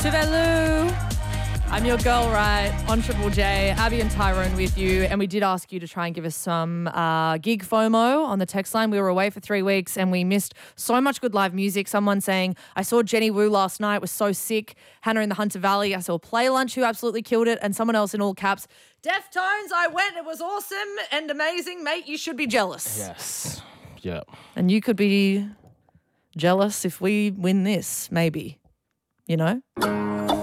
Toodaloo. I'm your girl, right, on Triple J. Abby and Tyrone with you. And we did ask you to try and give us some gig FOMO on the text line. We were away for 3 weeks and we missed so much good live music. Someone saying, I saw Jenny Wu last night, was so sick. Hannah in the Hunter Valley. I saw Play Lunch, who absolutely killed it. And someone else in all caps, Deftones, I went. It was awesome and amazing. Mate, you should be jealous. Yes. Yeah. And you could be jealous if we win this, maybe. You know?